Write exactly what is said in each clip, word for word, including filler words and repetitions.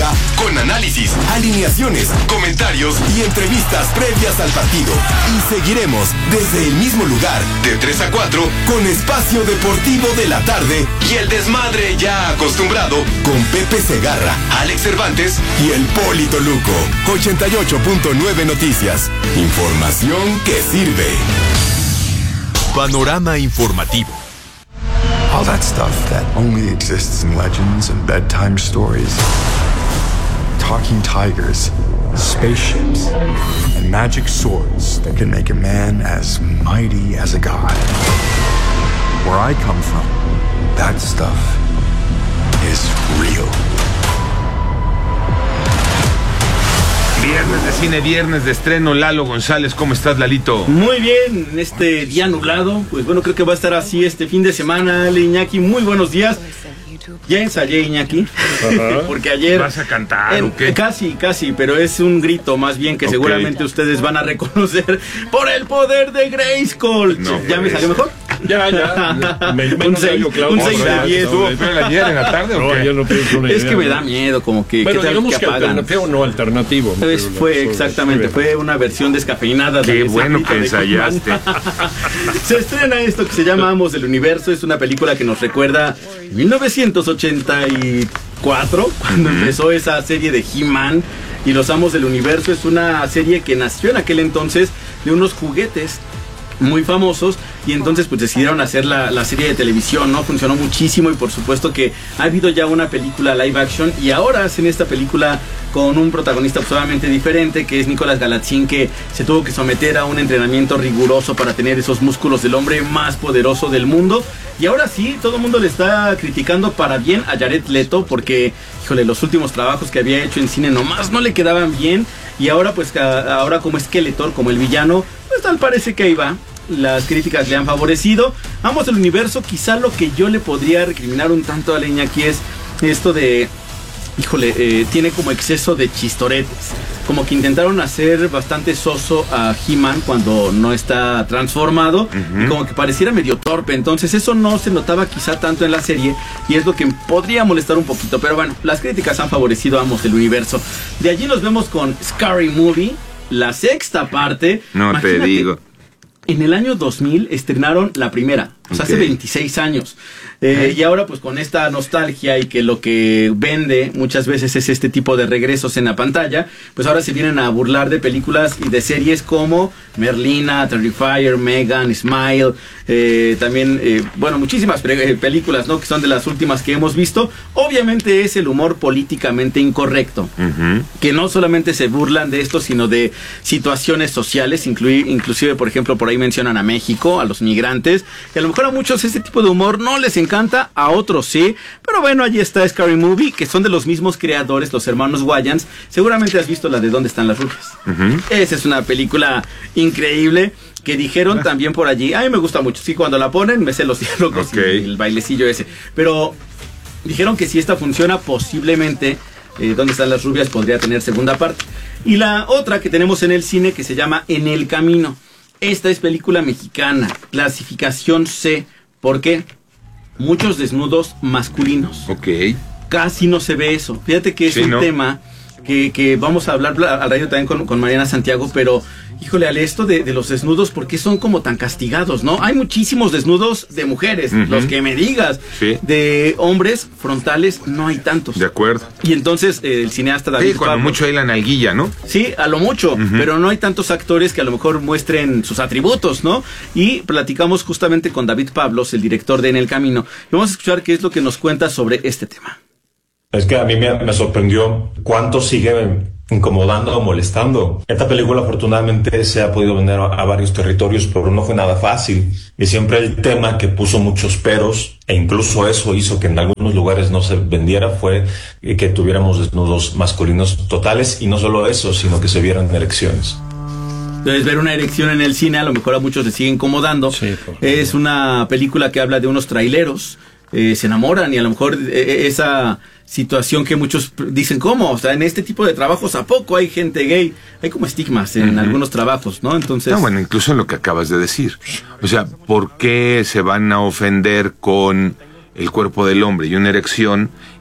Segarra con análisis, alineaciones, comentarios y entrevistas previas al partido. Y seguiremos desde el mismo lugar de tres a cuatro con Espacio Deportivo de la Tarde y el desmadre ya acostumbrado con Pepe Segarra, Alex Cervantes y el Polito Luco. ochenta y ocho punto nueve Noticias. Información que sirve. Panorama informativo. All that stuff that only exists in legends and bedtime stories. Talking tigers, spaceships, and magic swords that can make a man as mighty as a god. Where I come from, that stuff is real. Viernes de cine, viernes de estreno. Lalo González, ¿cómo estás, Lalito? Muy bien, en este día nublado, pues bueno, creo que va a estar así este fin de semana. Ale, Iñaki, muy buenos días. Ya ensayé, Iñaki, porque ayer... ¿Vas a cantar en, o qué? Casi, casi, pero es un grito más bien que okay. Seguramente ustedes van a reconocer por el poder de Grayskull. No, ¿ya me salió mejor? Ya, ya. Me, un seis de diez. ¿Estuvo ayer en la tarde o qué? No, no es que me da miedo, como que... Bueno, ¿qué tal digamos que que apagan? alternativo no alternativo. Pues fue, exactamente, fue una versión descafeinada. Qué de bueno que ensayaste. Se estrena esto que se llama Amos del Universo. Es una película que nos recuerda mil novecientos ochenta y cuatro, cuando uh-huh. empezó esa serie de He-Man y los Amos del Universo. Es una serie que nació en aquel entonces de unos juguetes muy famosos y entonces pues decidieron hacer la, la serie de televisión, ¿no? Funcionó muchísimo y por supuesto que ha habido ya una película live action y ahora hacen esta película con un protagonista absolutamente diferente, que es Nicolás Galatzin, que se tuvo que someter a un entrenamiento riguroso para tener esos músculos del hombre más poderoso del mundo. Y ahora sí, todo el mundo le está criticando para bien a Jared Leto porque, híjole, los últimos trabajos que había hecho en cine nomás no le quedaban bien. Y ahora pues ahora como Skeletor, como el villano, pues tal parece que ahí va. Las críticas le han favorecido. Amos del Universo, quizá lo que yo le podría recriminar un tanto a Leña aquí es esto de... Híjole, eh, tiene como exceso de chistoretes. Como que intentaron hacer bastante soso a He-Man cuando no está transformado. Uh-huh. Y como que pareciera medio torpe. Entonces eso no se notaba quizá tanto en la serie. Y es lo que podría molestar un poquito. Pero bueno, las críticas han favorecido a Amos del Universo. De allí nos vemos con Scary Movie, la sexta parte. No Imagínate, te digo. En el año dos mil estrenaron la primera, o sea, okay. hace veintiséis años. Eh, y ahora pues con esta nostalgia y que lo que vende muchas veces es este tipo de regresos en la pantalla, pues ahora se vienen a burlar de películas y de series como Merlina, Terrifier, Megan, Smile, eh, también, eh, bueno, muchísimas pre- películas, ¿no? Que son de las últimas que hemos visto. Obviamente es el humor políticamente incorrecto, uh-huh. que no solamente se burlan de esto, sino de situaciones sociales, incluir, inclusive, por ejemplo, por ahí mencionan a México, a los migrantes, que a lo mejor a muchos este tipo de humor no les encanta, a otros sí, pero bueno, allí está Scary Movie, que son de los mismos creadores, los hermanos Wayans. Seguramente has visto la de ¿Dónde están las rubias? Uh-huh. Esa es una película increíble, que dijeron también por allí, a mí me gusta mucho, sí, cuando la ponen me sé los diálogos okay. y el bailecillo ese, pero dijeron que si esta funciona, posiblemente eh, ¿Dónde están las rubias? Podría tener segunda parte. Y la otra que tenemos en el cine, que se llama En el Camino. Esta es película mexicana, clasificación C. ¿Por qué? Muchos desnudos masculinos. Ok. Casi no se ve eso. Fíjate que es sí, un ¿no? tema que, que vamos a hablar al radio también con, con Mariana Santiago, pero híjole, Ale, esto de, de los desnudos, ¿por qué son como tan castigados, no? Hay muchísimos desnudos de mujeres, uh-huh. los que me digas. Sí. De hombres frontales no hay tantos. De acuerdo. Y entonces eh, el cineasta David Sí, cuando Pablo, mucho hay la nalguilla, ¿no? Sí, a lo mucho, uh-huh. pero no hay tantos actores que a lo mejor muestren sus atributos, ¿no? Y platicamos justamente con David Pablos, el director de En el Camino, y vamos a escuchar qué es lo que nos cuenta sobre este tema. Es que a mí me, me sorprendió cuánto sigue incomodando o molestando. Esta película afortunadamente se ha podido vender a, a varios territorios, pero no fue nada fácil. Y siempre el tema que puso muchos peros, e incluso eso hizo que en algunos lugares no se vendiera, fue que tuviéramos desnudos masculinos totales, y no solo eso, sino que se vieran erecciones. Entonces, ver una erección en el cine a lo mejor a muchos les sigue incomodando. Sí, es una película que habla de unos traileros, eh, se enamoran, y a lo mejor eh, esa situación que muchos dicen, ¿cómo? O sea, en este tipo de trabajos, ¿a poco hay gente gay? Hay como estigmas en uh-huh. algunos trabajos, ¿no? Entonces... No, bueno, incluso en lo que acabas de decir. O sea, ¿por qué se van a ofender con el cuerpo del hombre y una erección,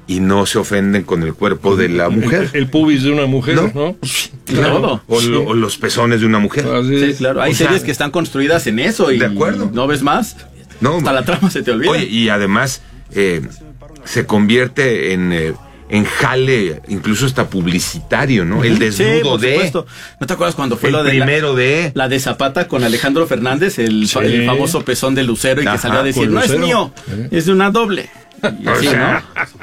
y no se ofenden con el cuerpo de la mujer. El, el pubis de una mujer, ¿no? ¿No? Claro. O, lo- o los pezones de una mujer. Así Sí, es. claro. Hay O sea, series que están construidas en eso y de acuerdo. no ves más. No, Hasta la trama se te olvida. Oye, y además eh, se convierte en, eh, en jale, incluso hasta publicitario, ¿no? El desnudo Sí, por de... supuesto. ¿No te acuerdas cuando fue El lo de la- primero de... La de Zapata con Alejandro Fernández, el, fa- Sí. el famoso pezón de Lucero, y que Ajá, salió a decir, con no es Lucero. mío, Sí. es de una doble. Y O así, sea,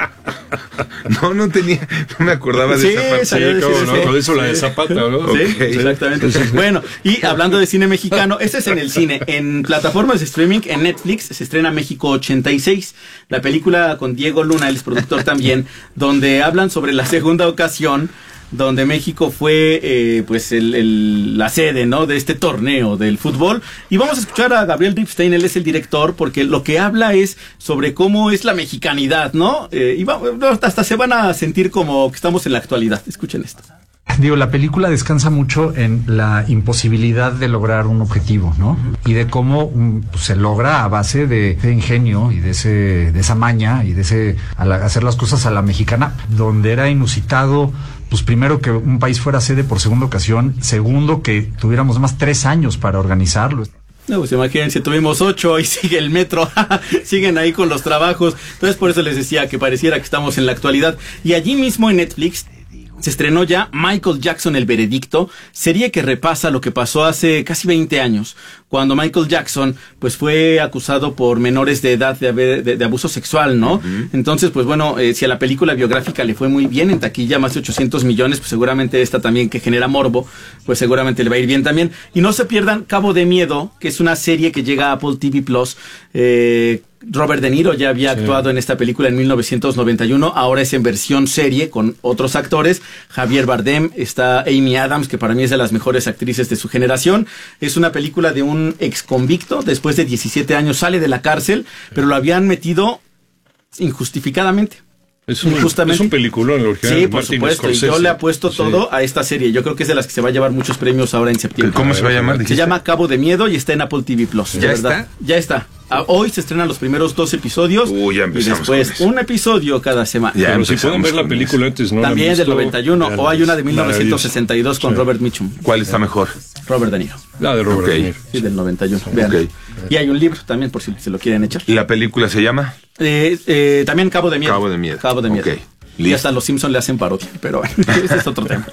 no, no tenía, no me acordaba de Sí, esa parte. Sí, salió a decir cómo no, eso. con eso la de Zapata, ¿no? Ok. Sí, exactamente. Bueno, y hablando de cine mexicano, ese es en el cine. En plataformas de streaming, en Netflix, se estrena México ochenta y seis, la película con Diego Luna, el productor también, donde hablan sobre la segunda ocasión donde México fue eh, pues el, el- la sede, ¿no?, de este torneo del fútbol. Y vamos a escuchar a Gabriel Ripstein, él es el director, porque lo que habla es sobre cómo es la mexicanidad, ¿no? Eh, y va- hasta se van a sentir como que estamos en la actualidad. Escuchen esto. Digo, la película descansa mucho en la imposibilidad de lograr un objetivo, ¿no? Y de cómo um, pues, se logra a base de, de ingenio y de ese, de esa maña y de ese a la- hacer las cosas a la mexicana, donde era inusitado, pues primero que un país fuera sede por segunda ocasión, segundo que tuviéramos más tres años para organizarlo. No, pues imagínense, tuvimos ocho y sigue el metro, siguen ahí con los trabajos. Entonces por eso les decía que pareciera que estamos en la actualidad. Y allí mismo en Netflix se estrenó ya Michael Jackson, El Veredicto, serie que repasa lo que pasó hace casi veinte años, cuando Michael Jackson pues fue acusado por menores de edad de, haber- de, de abuso sexual, ¿no? Uh-huh. Entonces, pues bueno, eh, si a la película biográfica le fue muy bien en taquilla, más de ochocientos millones, pues seguramente esta también, que genera morbo, pues seguramente le va a ir bien también. Y no se pierdan Cabo de Miedo, que es una serie que llega a Apple T V Plus. eh... Robert De Niro ya había sí. actuado en esta película en mil novecientos noventa y uno, ahora es en versión serie con otros actores. Javier Bardem, está Amy Adams, que para mí es de las mejores actrices de su generación. Es una película de un ex convicto, después de diecisiete años sale de la cárcel, pero lo habían metido injustificadamente. Es un, es un peliculón, el original. Sí, por Martin supuesto. Scorsese. Y yo le apuesto todo sí. a esta serie. Yo creo que es de las que se va a llevar muchos premios ahora en septiembre. ¿Cómo se va a llamar? Se llama Cabo de Miedo y está en Apple T V Plus. ¿Ya verdad. está? Ya está. Hoy se estrenan los primeros dos episodios. Uy, ya empezamos. Y después un episodio cada semana. Ya Pero si pueden ver la película antes, ¿no? También es del noventa y uno. O hay una de mil novecientos sesenta y dos con sí. Robert Mitchum. ¿Cuál está mejor? Robert De Niro. La de Robert okay. De Niro. Sí, del noventa y uno. Vean. Okay. Y hay un libro también, por si se lo quieren echar. ¿Y la película se llama? Eh, eh, también Cabo de Miedo. Cabo de Miedo. Cabo de Miedo. Okay. Y hasta los Simpsons le hacen parodia, pero bueno, ese es otro tema.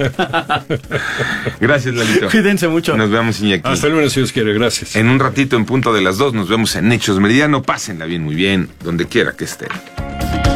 Gracias, Lalito. Cuídense mucho. Nos vemos, Iñaki. Hasta luego, si Dios quiere, gracias. En un ratito, en punto de las dos, nos vemos en Hechos Meridiano. Pásenla bien, muy bien, donde quiera que estén.